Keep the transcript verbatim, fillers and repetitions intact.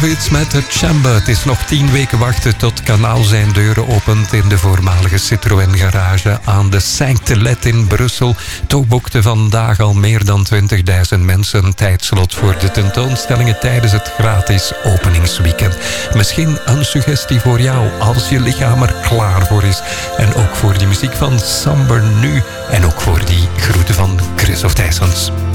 It's met The Chamber. Het is nog tien weken wachten tot Kanaal zijn deuren opent in de voormalige Citroën garage aan de Saint-Telet in Brussel. Toch boekten vandaag al meer dan twintigduizend mensen een tijdslot voor de tentoonstellingen tijdens het gratis openingsweekend. Misschien een suggestie voor jou als je lichaam er klaar voor is. En ook voor die muziek van Samber nu. En ook voor die groeten van Chris of Thijsens.